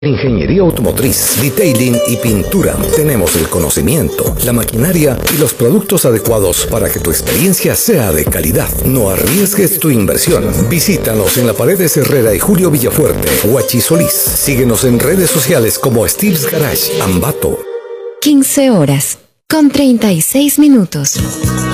Ingeniería automotriz, detailing y pintura. Tenemos el conocimiento, la maquinaria y los productos adecuados para que tu experiencia sea de calidad. No arriesgues tu inversión. Visítanos en la Paredes Herrera y Julio Villafuerte, Huachi Solís. Síguenos en redes sociales como Steve's Garage, Ambato. 15 horas con 36 minutos.